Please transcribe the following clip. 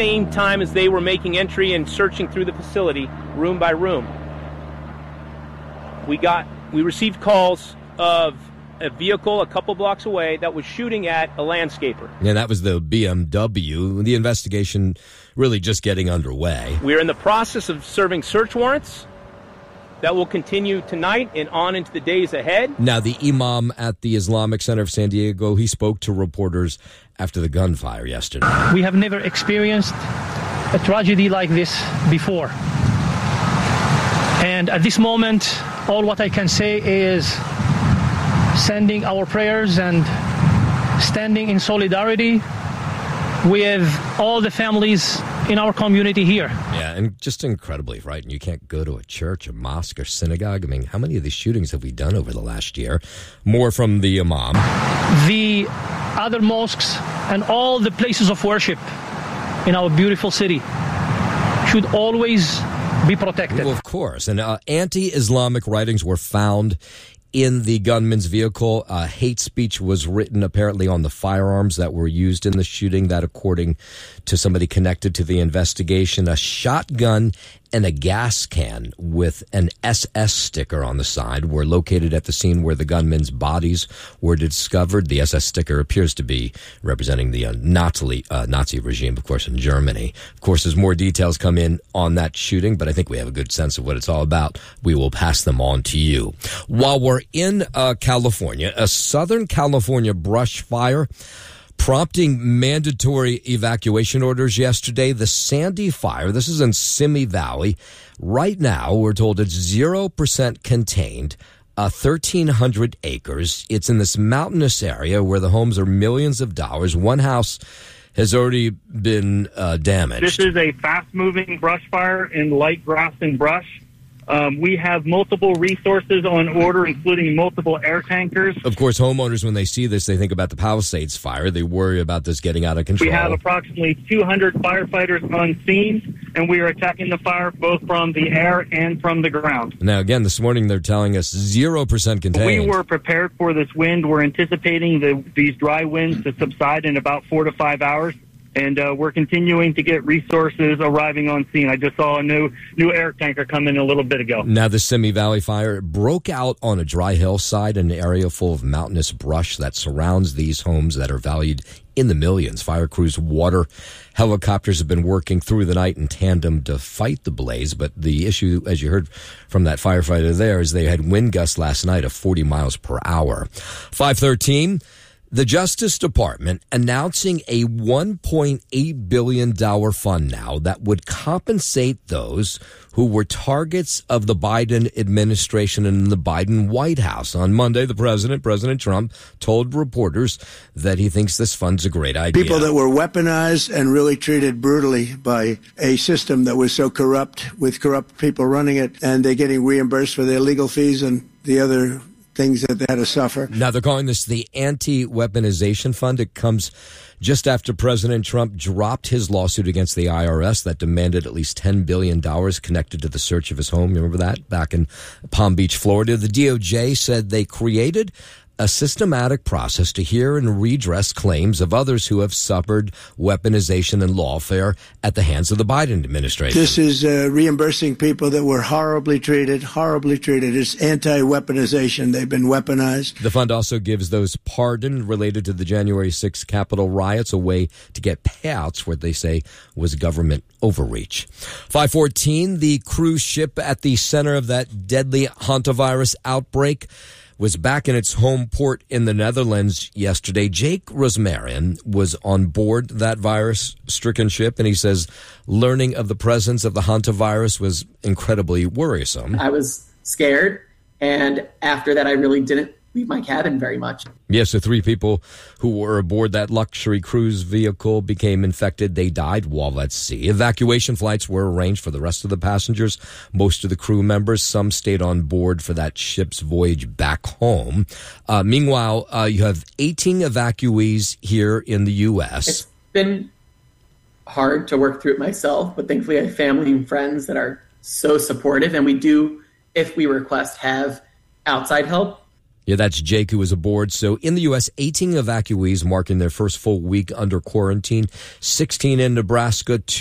Same time as they were making entry and searching through the facility, room by room, we received calls of a vehicle a couple blocks away that was shooting at a landscaper. And that was the BMW. The investigation really just getting underway. We're in the process of serving search warrants that will continue tonight and on into the days ahead. Now, the imam at the Islamic Center of San Diego, he spoke to reporters after the gunfire yesterday. We have never experienced a tragedy like this before. And at this moment, all what I can say is sending our prayers and standing in solidarity with all the families in our community here. Yeah, and just incredibly frightened. You can't go to a church, a mosque, or synagogue. I mean, how many of these shootings have we done over the last year? More from the imam. The other mosques and all the places of worship in our beautiful city should always be protected. Well, of course. And anti-Islamic writings were found in the gunman's vehicle. Hate speech was written apparently on the firearms that were used in the shooting. That, according to somebody connected to the investigation, a shotgun and a gas can with an SS sticker on the side were located at the scene where the gunmen's bodies were discovered. The SS sticker appears to be representing the Nazi regime, of course, in Germany. Of course, as more details come in on that shooting, but I think we have a good sense of what it's all about. We will pass them on to you. While we're in California, a Southern California brush fire prompting mandatory evacuation orders yesterday. The Sandy Fire, this is in Simi Valley. Right now, we're told it's 0% contained, 1,300 acres. It's in this mountainous area where the homes are millions of dollars. One house has already been damaged. This is a fast-moving brush fire in light grass and brush. We have multiple resources on order, including multiple air tankers. Of course, homeowners, when they see this, they think about the Palisades fire. They worry about this getting out of control. We have approximately 200 firefighters on scene, and we are attacking the fire both from the air and from the ground. Now, again, this morning they're telling us 0% contained. We were prepared for this wind. We're anticipating these dry winds to subside in about 4 to 5 hours. And we're continuing to get resources arriving on scene. I just saw a new air tanker come in a little bit ago. Now, the Simi Valley fire broke out on a dry hillside, an area full of mountainous brush that surrounds these homes that are valued in the millions. Fire crews, water helicopters have been working through the night in tandem to fight the blaze. But the issue, as you heard from that firefighter there, is they had wind gusts last night of 40 miles per hour. 5:13. The Justice Department announcing a $1.8 billion fund now that would compensate those who were targets of the Biden administration and the Biden White House. On Monday, President Trump, told reporters that he thinks this fund's a great idea. People that were weaponized and really treated brutally by a system that was so corrupt, with corrupt people running it, and they're getting reimbursed for their legal fees and the other things that they had to suffer. Now, they're calling this the Anti-Weaponization Fund. It comes just after President Trump dropped his lawsuit against the IRS that demanded at least $10 billion connected to the search of his home. You remember that? Back in Palm Beach, Florida. The DOJ said they created a systematic process to hear and redress claims of others who have suffered weaponization and lawfare at the hands of the Biden administration. This is reimbursing people that were horribly treated. It's anti-weaponization. They've been weaponized. The fund also gives those pardoned related to the January 6th Capitol riots a way to get payouts, what they say was government overreach. 5:14, the cruise ship at the center of that deadly hantavirus outbreak was back in its home port in the Netherlands yesterday. Jake Rosmarian was on board that virus-stricken ship, and he says learning of the presence of the hantavirus was incredibly worrisome. I was scared, and after that, I really didn't leave my cabin very much. Yes, the 3 people who were aboard that luxury cruise vehicle became infected. They died while at sea. Evacuation flights were arranged for the rest of the passengers, most of the crew members. Some stayed on board for that ship's voyage back home. Meanwhile, you have 18 evacuees here in the U.S. It's been hard to work through it myself, but thankfully I have family and friends that are so supportive, and we do, if we request, have outside help. Yeah, that's Jake, who was aboard. So in the U.S., 18 evacuees marking their first full week under quarantine, 16 in Nebraska,